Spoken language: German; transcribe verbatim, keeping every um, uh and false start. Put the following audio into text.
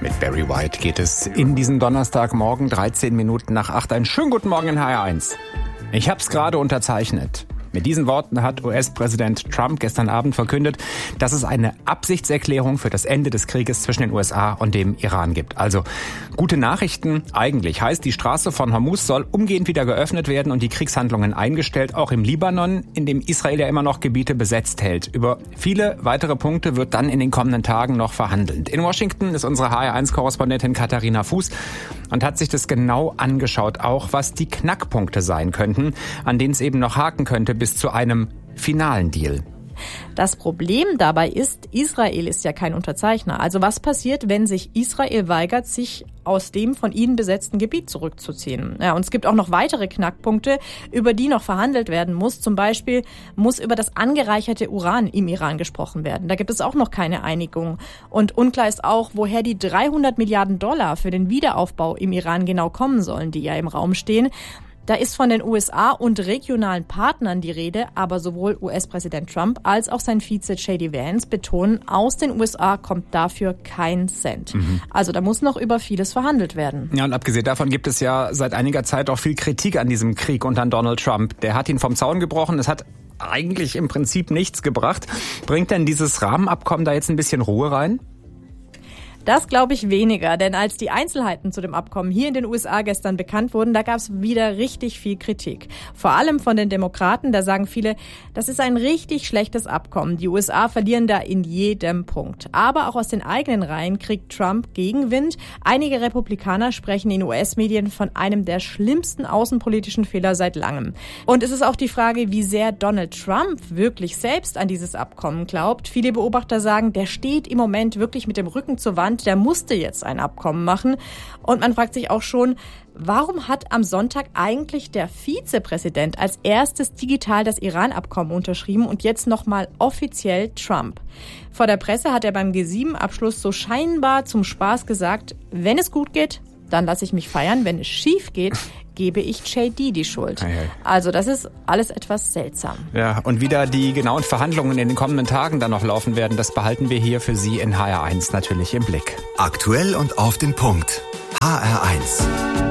Mit Barry White geht es in diesen Donnerstagmorgen, dreizehn Minuten nach acht. Einen schönen guten Morgen in H R eins. Ich hab's gerade unterzeichnet. Mit diesen Worten hat U S-Präsident Trump gestern Abend verkündet, dass es eine Absichtserklärung für das Ende des Krieges zwischen den U S A und dem Iran gibt. Also gute Nachrichten eigentlich. Heißt, die Straße von Hormuz soll umgehend wieder geöffnet werden und die Kriegshandlungen eingestellt, auch im Libanon, in dem Israel ja immer noch Gebiete besetzt hält. Über viele weitere Punkte wird dann in den kommenden Tagen noch verhandelt. In Washington ist unsere H R eins-Korrespondentin Katharina Fuß und hat sich das genau angeschaut, auch was die Knackpunkte sein könnten, an denen es eben noch haken könnte, bis zu einem finalen Deal. Das Problem dabei ist, Israel ist ja kein Unterzeichner. Also was passiert, wenn sich Israel weigert, sich aus dem von ihnen besetzten Gebiet zurückzuziehen? Ja, und es gibt auch noch weitere Knackpunkte, über die noch verhandelt werden muss. Zum Beispiel muss über das angereicherte Uran im Iran gesprochen werden. Da gibt es auch noch keine Einigung. Und unklar ist auch, woher die dreihundert Milliarden Dollar für den Wiederaufbau im Iran genau kommen sollen, die ja im Raum stehen. Da ist von den U S A und regionalen Partnern die Rede, aber sowohl U S-Präsident Trump als auch sein Vize J D Vance betonen, aus den U S A kommt dafür kein Cent. Mhm. Also da muss noch über vieles verhandelt werden. Ja, und abgesehen davon gibt es ja seit einiger Zeit auch viel Kritik an diesem Krieg unter Donald Trump. Der hat ihn vom Zaun gebrochen. Es hat eigentlich im Prinzip nichts gebracht. Bringt denn dieses Rahmenabkommen da jetzt ein bisschen Ruhe rein? Das glaube ich weniger, denn als die Einzelheiten zu dem Abkommen hier in den U S A gestern bekannt wurden, da gab es wieder richtig viel Kritik. Vor allem von den Demokraten, da sagen viele, das ist ein richtig schlechtes Abkommen. Die U S A verlieren da in jedem Punkt. Aber auch aus den eigenen Reihen kriegt Trump Gegenwind. Einige Republikaner sprechen in U S-Medien von einem der schlimmsten außenpolitischen Fehler seit langem. Und es ist auch die Frage, wie sehr Donald Trump wirklich selbst an dieses Abkommen glaubt. Viele Beobachter sagen, der steht im Moment wirklich mit dem Rücken zur Wand. Der musste jetzt ein Abkommen machen. Und man fragt sich auch schon, warum hat am Sonntag eigentlich der Vizepräsident als erstes digital das Iran-Abkommen unterschrieben und jetzt nochmal offiziell Trump? Vor der Presse hat er beim G sieben Abschluss so scheinbar zum Spaß gesagt, wenn es gut geht, dann lasse ich mich feiern. Wenn es schief geht, gebe ich J D die Schuld. Hey, hey. Also das ist alles etwas seltsam. Ja, und wie da die genauen Verhandlungen in den kommenden Tagen dann noch laufen werden, das behalten wir hier für Sie in H R eins natürlich im Blick. Aktuell und auf den Punkt. H R eins.